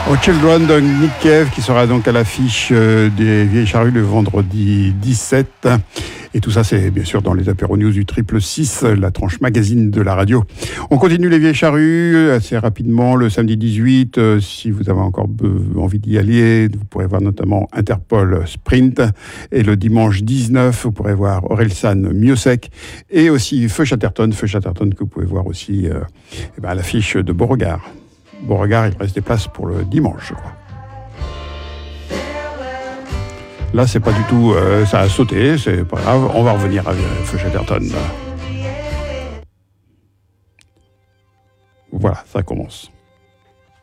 Children de Nick Cave qui sera donc à l'affiche des Vieilles Charrues le vendredi 17. Et tout ça, c'est bien sûr dans les apéros news du 666, la tranche magazine de la radio. On continue les Vieilles Charrues assez rapidement le samedi 18. Si vous avez encore envie d'y aller, vous pourrez voir notamment Interpol Sprint. Et le dimanche 19, vous pourrez voir Orelsan Miosek et aussi Feu Chatterton que vous pouvez voir aussi à l'affiche de Beauregard. Beauregard, il reste des places pour le dimanche, je crois. Là, c'est pas du tout... ça a sauté, c'est pas grave. On va revenir à Feu Chatterton. Voilà, ça commence.